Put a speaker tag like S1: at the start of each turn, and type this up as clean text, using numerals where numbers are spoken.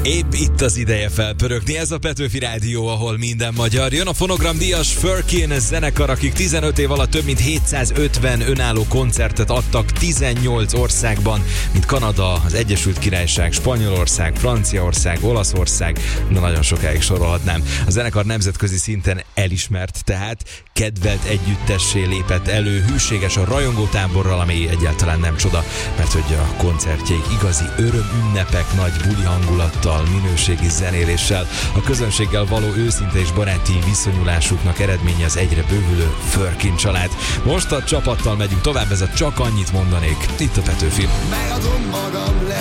S1: Épp itt az ideje felpörögni, ez a Petőfi Rádió, ahol minden magyar. Jön a fonogramdíjas Furkin zenekar, akik 15 év alatt több mint 750 önálló koncertet adtak 18 országban, mint Kanada, az Egyesült Királyság, Spanyolország, Franciaország, Olaszország, de nagyon sokáig sorolhatnám. A zenekar nemzetközi szinten elismert, tehát kedvelt együttessé lépett elő, hűséges a rajongótáborral, ami egyáltalán nem csoda, mert hogy a koncertjeik igazi örömünnepek, nagy buli hangulattal, minőségi zenéléssel, a közönséggel való őszinte és baráti viszonyulásuknak eredménye az egyre bővülő Furkin család. Most a csapattal megyünk tovább, ez a Csak annyit mondanék, itt a Petőfi.
S2: Megadom magam,